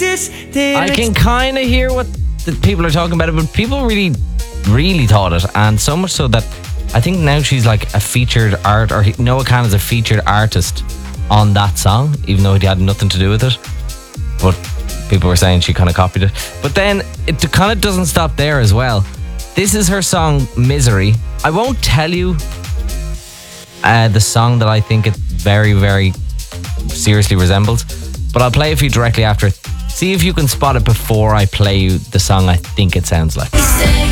I can kind of hear what the people are talking about it, but people really, really thought it, and so much so that I think now she's like a featured Noah Kahan is a featured artist on that song, even though he had nothing to do with it. But people were saying she kind of copied it. But then it kind of doesn't stop there as well. This is her song Misery. I won't tell you the song that I think it very, very seriously resembles, but I'll play it for you directly after it. See if you can spot it before I play you the song I think it sounds like.